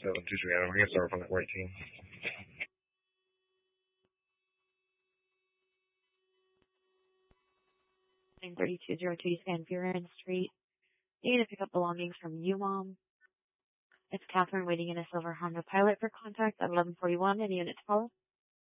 723 Adam. I guess over from the 14. 3202 San Buren Street. You need to pick up belongings from UMOM. It's Catherine waiting in a silver Honda Pilot for contact at 1141. Any unit to follow?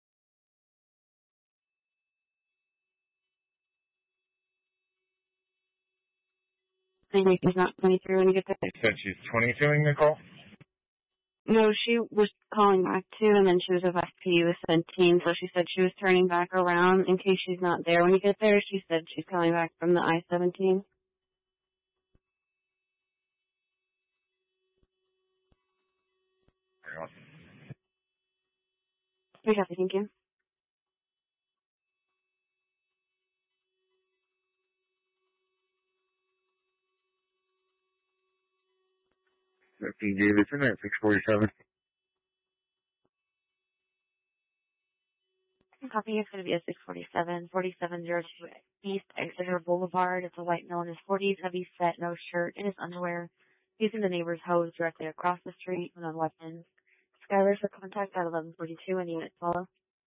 Maybe she's not 23 when you get there. You said she's 22ing the call? No, she was calling back too, and then she was with FPU with 17, so she said she was turning back around in case she's not there when you get there. She said she's coming back from the I-17. We have to thank you. FP Davidson at 647. Copy is going to be a 647, 4702 East Exeter Boulevard. It's a white male in his 40s, heavy set, no shirt, in his underwear, using the neighbor's hose directly across the street with no weapons. Skylar for contact at 1142 and unit follow.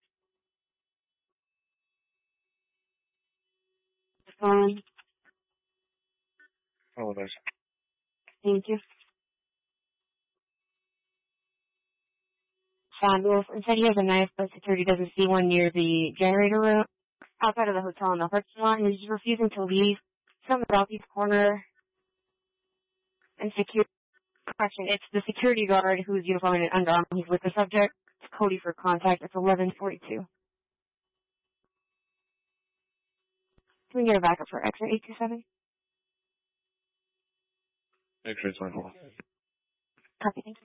Phone. Oh, there's. Thank you. Fabulous. And said he has a knife, but security doesn't see one near the generator room outside of the hotel in the parking lot, and he's just refusing to leave. It's on the southeast corner. And it's the security guard who's uniformed in Under Armour. He's with the subject. It's Cody for contact. It's 1142. Can we get a backup for X-ray 827? X-ray 24. Copy, thank you.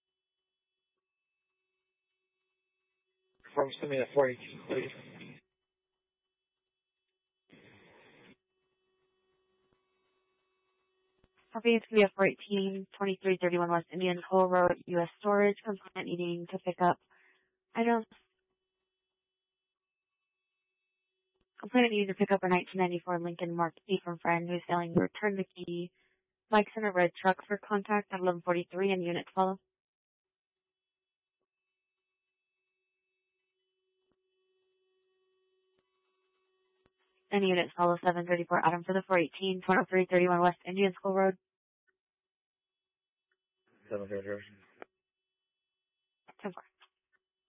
From send me a 42, please. Copy, it's going to be a 418, 2331 West Indian Coal Road, U.S. Storage, compliant needing to pick up items. Complainant needing to pick up a 1994 Lincoln Mark E from friend who's failing to return the key. Mike's in a red truck for contact at 1143 and unit follow. And unit follow 734 Adam for the 418, 2331 West Indian School Road. 734. 10-4.